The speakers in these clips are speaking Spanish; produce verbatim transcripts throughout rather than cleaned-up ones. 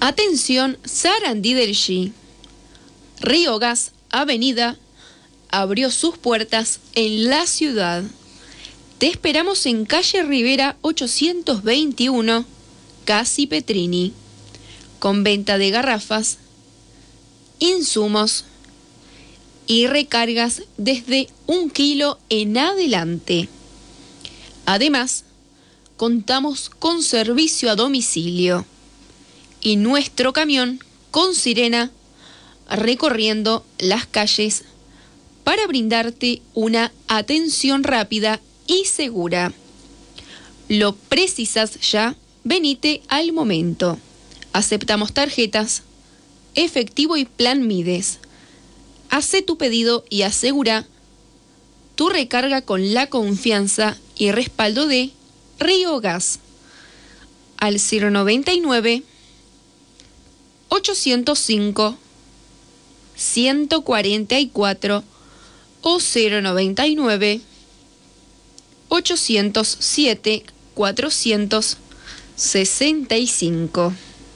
Atención, Sarandí del G. Río Gas, Avenida, abrió sus puertas en la ciudad. Te esperamos en calle Rivera ochocientos veintiuno, Casi Petrini, con venta de garrafas, insumos y recargas desde un kilo en adelante. Además, contamos con servicio a domicilio y nuestro camión con sirena recorriendo las calles para brindarte una atención rápida y segura. Lo precisas ya, venite al momento. Aceptamos tarjetas, efectivo y plan Mides. Hacé tu pedido y asegura tu recarga con la confianza y respaldo de Río Gas. Al cero noventa y nueve, ochocientos cinco, ciento cuarenta y cuatro o cero noventa y nueve, ochocientos siete, cuatrocientos sesenta y cinco.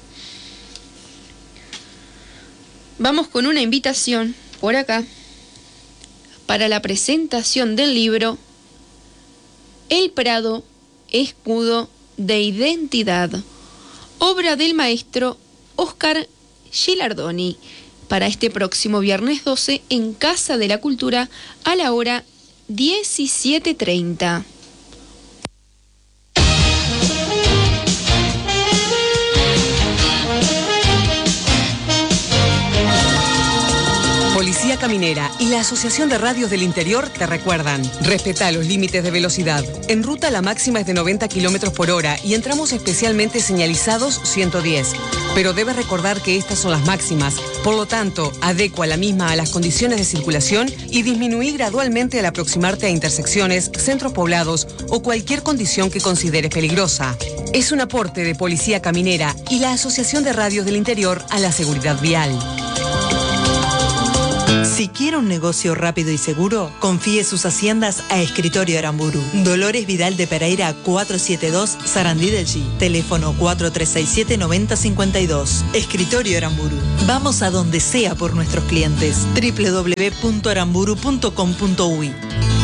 Vamos con una invitación por acá para la presentación del libro El Prado, escudo de identidad, obra del maestro Oscar Gilardoni, para este próximo viernes doce en Casa de la Cultura a la hora diecisiete treinta. Policía Caminera y la Asociación de Radios del Interior te recuerdan: respetá los límites de velocidad. En ruta la máxima es de noventa kilómetros por hora y entramos especialmente señalizados ciento diez. Pero debes recordar que estas son las máximas, por lo tanto, adecua la misma a las condiciones de circulación y disminuí gradualmente al aproximarte a intersecciones, centros poblados o cualquier condición que consideres peligrosa. Es un aporte de Policía Caminera y la Asociación de Radios del Interior a la seguridad vial. Si quiere un negocio rápido y seguro, confíe sus haciendas a Escritorio Aramburu. Dolores Vidal de Pereira cuatrocientos setenta y dos, Sarandí del G. Teléfono cuatro tres seis siete, nueve cero cinco dos. Escritorio Aramburu. Vamos a donde sea por nuestros clientes. doble u doble u doble u punto aramburu punto com punto uy.